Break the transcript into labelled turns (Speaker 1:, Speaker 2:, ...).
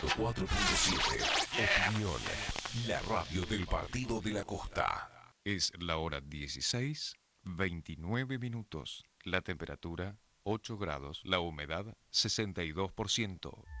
Speaker 1: 4.7 Opinión, la radio del Partido de la Costa.
Speaker 2: Es la hora 16:29. La temperatura 8 grados, la humedad 62%.